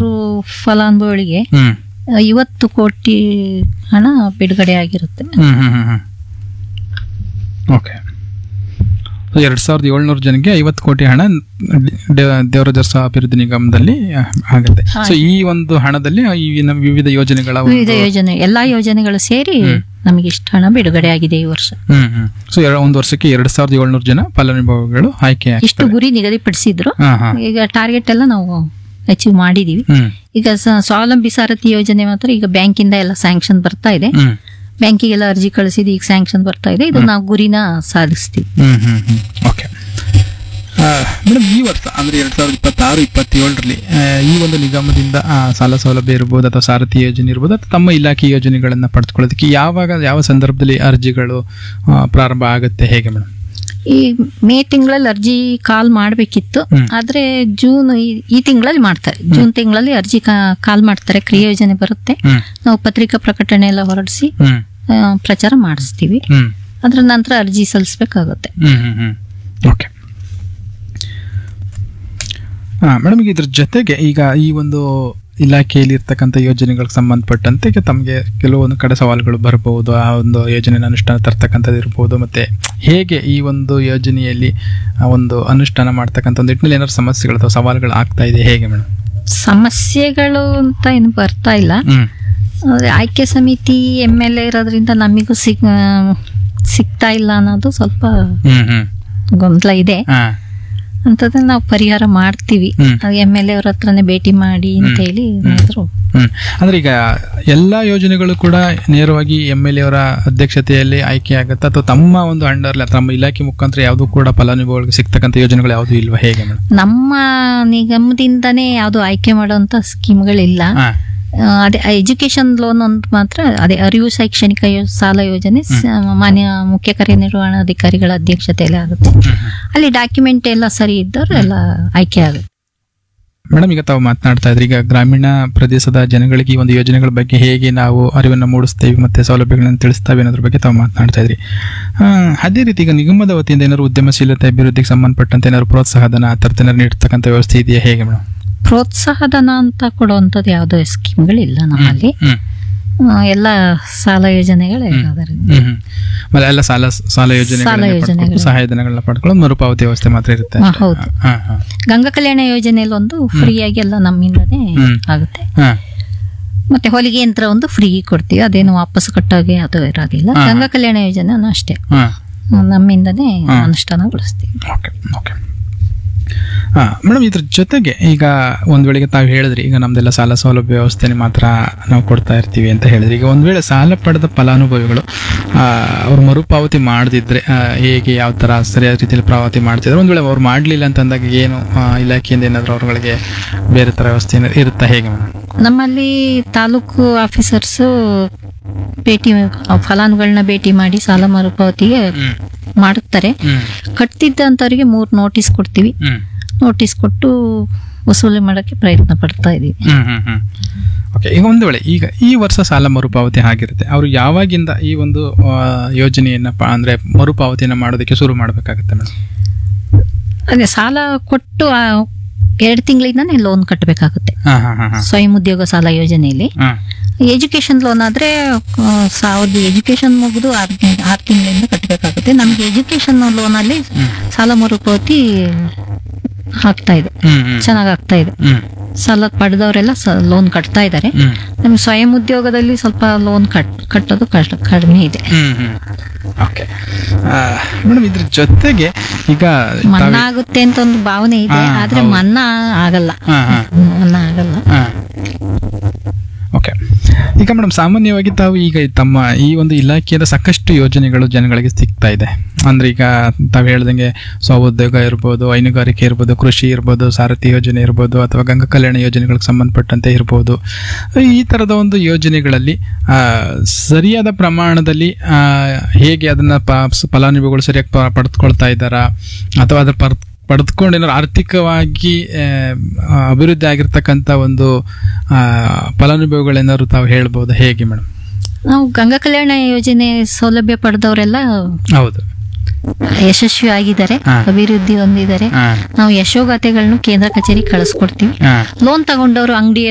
ಫಲಾನುಭವಿಗಳಿಗೆ 50 ಕೋಟಿ ಹಣ ಬಿಡುಗಡೆ ಆಗಿರುತ್ತೆ. ಓಕೆ. 2700 ಜನಕ್ಕೆ 50 ಕೋಟಿ ಹಣ ದೇವರಾಜ ಅಭಿವೃದ್ಧಿ ನಿಗಮದಲ್ಲಿ ಆಗುತ್ತೆ. ಸೊ ಈ ಒಂದು ಹಣದಲ್ಲಿ ವಿವಿಧ ಯೋಜನೆಗಳ ಎಲ್ಲಾ ಯೋಜನೆಗಳು ಸೇರಿ ನಮಗೆ ಇಷ್ಟು ಹಣ ಬಿಡುಗಡೆ ಆಗಿದೆ ಈ ವರ್ಷ. ಸೊ ಒಂದು ವರ್ಷಕ್ಕೆ 2700 ಜನ ಫಲಾನುಭವಿಗಳು ಆಯ್ಕೆ. ಇಷ್ಟು ಗುರಿ ನಿಗದಿಪಡಿಸಿದ್ರು. ಈಗ ಟಾರ್ಗೆಟ್ ಎಲ್ಲ ನಾವು ಅಚೀವ್ ಮಾಡಿದೀವಿ. ಈಗ ಸ್ವಾವಲಂಬಿ ಸಾರಥಿ ಯೋಜನೆ ಮಾತ್ರ ಈಗ ಬ್ಯಾಂಕಿಂದ ಎಲ್ಲ ಸ್ಯಾಂಕ್ಷನ್ ಬರ್ತಾ ಇದೆ. ಬ್ಯಾಂಕಿಗೆಲ್ಲ ಅರ್ಜಿ ಕಳಿಸಿದ್ ಈಗ ಸ್ಯಾಂಕ್ಷನ್ ಬರ್ತಾ ಇದೆ. ಇದು ನಾವು ಗುರಿನ ಸಾಧಿಸ್ತೀವಿ. ಓಕೆ ಮೇಡಮ್, ಈ ವರ್ಷ ಅಂದ್ರೆ 2026-27ರಲ್ಲಿ ಈ ಒಂದು ನಿಗಮದಿಂದ ಸಾಲ ಸೌಲಭ್ಯ ಇರ್ಬೋದು ಅಥವಾ ಸಾರಥಿ ಯೋಜನೆ ಇರ್ಬೋದು ಅಥವಾ ತಮ್ಮ ಇಲಾಖೆ ಯೋಜನೆಗಳನ್ನ ಪಡೆದುಕೊಳ್ಳೋದಕ್ಕೆ ಯಾವ ಸಂದರ್ಭದಲ್ಲಿ ಅರ್ಜಿಗಳು ಪ್ರಾರಂಭ ಆಗುತ್ತೆ, ಹೇಗೆ ಮೇಡಮ್? ಈ ಮೇ ತಿಂಗಳಲ್ಲಿ ಅರ್ಜಿ ಕಾಲ್ ಮಾಡ್ಬೇಕಿತ್ತು, ಆದ್ರೆ ಜೂನ್ ಈ ತಿಂಗಳಲ್ಲಿ ಮಾಡ್ತಾರೆ. ಜೂನ್ ತಿಂಗಳಲ್ಲಿ ಅರ್ಜಿ ಕಾಲ್ ಮಾಡ್ತಾರೆ. ಕ್ರಿಯಾ ಯೋಜನೆ ಬರುತ್ತೆ, ನಾವು ಪತ್ರಿಕಾ ಪ್ರಕಟಣೆ ಎಲ್ಲ ಹೊರಡಿಸಿ ಪ್ರಚಾರ ಮಾಡಿಸ್ತೀವಿ. ಅದ್ರ ನಂತರ ಅರ್ಜಿ ಸಲ್ಲಿಸಬೇಕಾಗುತ್ತೆ. ಓಕೆ ಮೇಡಮ್, ಇದ್ರ ಜೊತೆಗೆ ಈಗ ಈ ಒಂದು ಇಲಾಖೆಯಲ್ಲಿ ಇರ್ತಕ್ಕಂಥ ಯೋಜನೆಗಳಿಗೆ ಸಂಬಂಧಪಟ್ಟಂತೆ ತಮಗೆ ಕೆಲವೊಂದು ಕಡೆ ಸವಾಲುಗಳು ಬರಬಹುದು. ಆ ಒಂದು ಯೋಜನೆನ ಅನುಷ್ಠಾನ ತರ್ತಕ್ಕಂಥದ್ದು ಇರ್ಬೋದು. ಮತ್ತೆ ಹೇಗೆ ಈ ಒಂದು ಯೋಜನೆಯಲ್ಲಿ ಒಂದು ಅನುಷ್ಠಾನ ಮಾಡ್ತಕ್ಕಂಥ ಒಂದು ನಿಟ್ಟಿನಲ್ಲಿ ಏನಾದ್ರು ಸಮಸ್ಯೆಗಳು ಅಥವಾ ಸವಾಲುಗಳು ಆಗ್ತಾ ಇದೆ, ಹೇಗೆ ಮೇಡಮ್? ಸಮಸ್ಯೆಗಳು ಅಂತ ಏನು ಬರ್ತಾ ಇಲ್ಲ. ಆಯ್ಕೆ ಸಮಿತಿ MLA ಇರೋದ್ರಿಂದ ನಮಿಗೂ ಸಿಗ್ತಾ ಇಲ್ಲ ಅನ್ನೋದು ಸ್ವಲ್ಪ ಗೊಂದಲ ಇದೆ. ಅಂತದನ್ನ ನಾವು ಪರಿಹಾರ ಮಾಡ್ತೀವಿ. MLA ಅವ್ರ ಹತ್ರನೇ ಭೇಟಿ ಮಾಡಿ ಅಂತ ಹೇಳಿ ಅಂದ್ರೆ ಈಗ ಎಲ್ಲಾ ಯೋಜನೆಗಳು ಕೂಡ ನೇರವಾಗಿ MLA ಅವರ ಅಧ್ಯಕ್ಷತೆಯಲ್ಲಿ ಆಯ್ಕೆ ಆಗುತ್ತೆ ಅಥವಾ ತಮ್ಮ ಒಂದು ಅಂಡರ್ ತಮ್ಮ ಇಲಾಖೆ ಮುಖಾಂತರ ಯಾವ್ದು ಕೂಡ ಫಲಾನುಭವಿಗಳಿಗೆ ಸಿಗ್ತಕ್ಕಂಥ ಯೋಜನೆಗಳು ಯಾವ್ದು ಇಲ್ವಾ, ಹೇಗೆ ಮೇಡಮ್? ನಮ್ಮ ನಿಗಮದಿಂದನೇ ಯಾವ್ದು ಆಯ್ಕೆ ಮಾಡುವಂತ ಸ್ಕೀಮ್ಗಳಿಲ್ಲ. ಅದೇ ಎಜುಕೇಶನ್ ಲೋನ್ ಒಂದು ಮಾತ್ರ, ಅದೇ ಅರಿವು ಶೈಕ್ಷಣಿಕ ಸಾಲ ಯೋಜನೆ ಮಾನ್ಯ ಮುಖ್ಯ ಕಾರ್ಯನಿರ್ವಹಣಾಧಿಕಾರಿಗಳ ಅಧ್ಯಕ್ಷತೆಯಲ್ಲಿ ಆಗುತ್ತೆ. ಅಲ್ಲಿ ಡಾಕ್ಯುಮೆಂಟ್ ಎಲ್ಲ ಸರಿ ಇದ್ದವ್ರು ಎಲ್ಲ ಆಯ್ಕೆ ಆಗುತ್ತೆ. ಮೇಡಮ್, ಈಗ ತಾವು ಮಾತನಾಡ್ತಾ ಇದ್ರಿ, ಈಗ ಗ್ರಾಮೀಣ ಪ್ರದೇಶದ ಜನಗಳಿಗೆ ಈ ಒಂದು ಯೋಜನೆಗಳ ಬಗ್ಗೆ ಹೇಗೆ ನಾವು ಅರಿವನ್ನು ಮೂಡಿಸ್ತೇವೆ ಮತ್ತೆ ಸೌಲಭ್ಯಗಳನ್ನು ತಿಳಿಸ್ತೇವೆ ಅನ್ನೋದ್ರ ಬಗ್ಗೆ ತಾವು ಮಾತನಾಡ್ತಾ ಇದ್ರಿ. ಅದೇ ರೀತಿ ಈಗ ನಿಗಮದ ವತಿಯಿಂದ ಏನಾದ್ರು ಉದ್ಯಮಶೀಲತೆ ಅಭಿವೃದ್ಧಿಗೆ ಸಂಬಂಧಪಟ್ಟಂತೆ ಏನಾದ್ರು ಪ್ರೋತ್ಸಾಹಧನ ಆ ಥರದ್ದು ನೀಡ್ತಕ್ಕಂಥ ವ್ಯವಸ್ಥೆ ಇದೆಯಾ, ಹೇಗೆ ಮೇಡಮ್? ಪ್ರೋತ್ಸಾಹಧನ ಅಂತ ಕೊಡುವಂಥದ್ದು ಯಾವುದೋ ಸ್ಕೀಮ್ಗಳಿಲ್ಲ ನಮ್ಮಲ್ಲಿ. ಎಲ್ಲ ಸಾಲ ಯೋಜನೆಗಳೇ ಎಲ್ಲ ಸಾಲ ಯೋಜನೆ ಸಹಾಯಧನಗಳನ್ನ ಪಡ್ಕೊಳ್ಳೋದು, ಮರುಪಾವತಿ ವ್ಯವಸ್ಥೆ ಮಾತ್ರ ಇರುತ್ತೆ. ಹೌದು. ಗಂಗಾ ಕಲ್ಯಾಣ ಯೋಜನೆಯಲ್ಲಿ ಒಂದು ಫ್ರೀಯಾಗಿ ಎಲ್ಲ ನಮ್ಮಿಂದನೇ ಆಗುತ್ತೆ. ಮತ್ತೆ ಹೊಲಿಗೆ ಯಂತ್ರ ಒಂದು ಫ್ರೀ ಕೊಡ್ತೀವಿ, ಅದೇನು ವಾಪಸ್ ಕಟ್ಟಾಗೆ ಅದು ಇರೋದಿಲ್ಲ. ಗಂಗಾ ಕಲ್ಯಾಣ ಯೋಜನೆ ಅಷ್ಟೇ ನಮ್ಮಿಂದನೇ ಅನುಷ್ಠಾನಗೊಳಿಸ್ತೀವಿ. ಮೇಡಮ್, ಇದ್ರ ಜೊತೆಗೆ ಈಗ ಒಂದ್ ವೇಳೆಗೆ ತಾವು ಹೇಳಿದ್ರಿ ಈಗ ನಮ್ದೆಲ್ಲ ಸಾಲ ಸೌಲಭ್ಯ ವ್ಯವಸ್ಥೆನೆ ಮಾತ್ರ ನಾವು ಕೊಡ್ತಾ ಇರ್ತೀವಿ ಅಂತ ಹೇಳಿದ್ರಿ. ಈಗ ಒಂದ್ ವೇಳೆ ಸಾಲ ಪಡೆದ ಫಲಾನುಭವಿಗಳು ಅವ್ರು ಮರುಪಾವತಿ ಮಾಡದಿದ್ರೆ ಹೇಗೆ, ಯಾವ ತರ ಸರಿಯಾದ ರೀತಿಯಲ್ಲಿ ಪಾವತಿ ಮಾಡ್ತಿದ್ರೆ, ಒಂದ್ ವೇಳೆ ಅವ್ರು ಮಾಡ್ಲಿಲ್ಲ ಅಂತಂದಾಗ ಏನು ಇಲಾಖೆಯಿಂದ ಏನಾದ್ರು ಅವ್ರಗಳಿಗೆ ಬೇರೆ ತರ ವ್ಯವಸ್ಥೆ ಇರುತ್ತಾ, ಹೇಗೆ ಮೇಡಮ್? ನಮ್ಮಲ್ಲಿ ತಾಲೂಕು ಆಫೀಸರ್ಸ್ ಫಲಾನುಗಳನ್ನ ಭೇಟಿ ಮಾಡಿ ಸಾಲ ಮರುಪಾವತಿಗೆ ಮಾಡುತ್ತಾರೆ. ಕಟ್ತಿದ್ದಂತವರಿಗೆ 3 ನೋಟಿಸ್ ಕೊಡ್ತೀವಿ. ನೋಟಿಸ್ ಕೊಟ್ಟು ವಸೂಲಿ ಮಾಡಕ್ಕೆ ಪ್ರಯತ್ನ ಪಡ್ತಾ ಇದೀವಿ. ಈಗ ಒಂದು ವೇಳೆ ಈಗ ಈ ವರ್ಷ ಸಾಲ ಮರುಪಾವತಿ ಆಗಿರುತ್ತೆ, ಅವರು ಯಾವಾಗಿಂದ ಈ ಒಂದು ಯೋಜನೆಯನ್ನ ಅಂದ್ರೆ ಮರುಪಾವತಿಯನ್ನ ಮಾಡೋದಕ್ಕೆ ಶುರು ಮಾಡಬೇಕಾಗುತ್ತೆ ಮೇಡಮ್? ಅದೇ ಸಾಲ ಕೊಟ್ಟು 2 ತಿಂಗಳಿಂದಾನೇ ಲೋನ್ ಕಟ್ಟಬೇಕಾಗುತ್ತೆ. ಸ್ವಯಂ ಉದ್ಯೋಗ ಸಾಲ ಯೋಜನೆಯಲ್ಲಿ ಎಜುಕೇಶನ್ ಲೋನ್ ಆದ್ರೆ ಎಜುಕೇಶನ್ ಮುಗಿದು 6 ತಿಂಗಳಿಂದ ಕಟ್ಟಬೇಕಾಗುತ್ತೆ. ನಮ್ಗೆ ಎಜುಕೇಶನ್ ಲೋನ್ ಅಲ್ಲಿ ಸಾಲ ಮರುಪಾವತಿ ಆಗ್ತಾ ಇದೆ, ಚೆನ್ನಾಗ್ ಆಗ್ತಾ ಇದೆ. ಸಾಲ ಪಡೆದವರೆಲ್ಲ ಲೋನ್ ಕಟ್ತಾ ಇದ್ದಾರೆ. ನಮ್ಗೆ ಸ್ವಯಂ ಉದ್ಯೋಗದಲ್ಲಿ ಸ್ವಲ್ಪ ಲೋನ್ ಕಟ್ಟೋದು ಕಡಿಮೆ ಇದೆ. ಮೇಡಮ್, ಇದ್ರ ಜೊತೆಗೆ ಈಗ ಮನ್ನಾ ಆಗುತ್ತೆ ಅಂತ ಒಂದು ಭಾವನೆ ಇದೆ, ಆದ್ರೆ ಮನ್ನಾ ಆಗಲ್ಲ. ಓಕೆ. ಈಗ ಮೇಡಮ್, ಸಾಮಾನ್ಯವಾಗಿ ತಾವು ಈಗ ತಮ್ಮ ಈ ಒಂದು ಇಲಾಖೆಯಿಂದ ಸಾಕಷ್ಟು ಯೋಜನೆಗಳು ಜನಗಳಿಗೆ ಸಿಗ್ತಾ ಇದೆ. ಅಂದ್ರೆ ಈಗ ತಾವು ಹೇಳ್ದಂಗೆ ಸ್ವಉದ್ಯೋಗ ಇರ್ಬೋದು, ಹೈನುಗಾರಿಕೆ ಇರ್ಬೋದು, ಕೃಷಿ ಇರ್ಬೋದು, ಸಾರಥಿ ಯೋಜನೆ ಇರ್ಬೋದು, ಅಥವಾ ಗಂಗಾ ಕಲ್ಯಾಣ ಯೋಜನೆಗಳಿಗೆ ಸಂಬಂಧಪಟ್ಟಂತೆ ಇರ್ಬೋದು. ಈ ತರದ ಒಂದು ಯೋಜನೆಗಳಲ್ಲಿ ಸರಿಯಾದ ಪ್ರಮಾಣದಲ್ಲಿ ಹೇಗೆ ಅದನ್ನ ಫಲಾನುಭವಿಗಳು ಸರಿಯಾಗಿ ಪಡೆದುಕೊಳ್ತಾ ಇದ್ದಾರಾ, ಅಥವಾ ಅದ್ರ ಪಡೆದುಕೊಂಡು ಏನಾದ್ರು ಆರ್ಥಿಕವಾಗಿ ಅಭಿವೃದ್ಧಿ ಆಗಿರ್ತಕ್ಕಂಥ ಒಂದು ಫಲಾನುಭವಿಗಳೇನಾದ್ರು ತಾವು ಹೇಳ್ಬೋದು, ಹೇಗೆ ಮೇಡಮ್? ನಾವು ಗಂಗಾ ಕಲ್ಯಾಣ ಯೋಜನೆ ಸೌಲಭ್ಯ ಪಡೆದವರೆಲ್ಲ ಹೌದು ಯಶಸ್ವಿ ಆಗಿದ್ದಾರೆ, ಅಭಿವೃದ್ಧಿ ಹೊಂದಿದ್ದಾರೆ. ನಾವು ಯಶೋಗಾಥೆಗಳನ್ನು ಕೇಂದ್ರ ಕಚೇರಿ ಕಳಿಸ್ಕೊಡ್ತೀವಿ. ಲೋನ್ ತಗೊಂಡವರು ಅಂಗಡಿ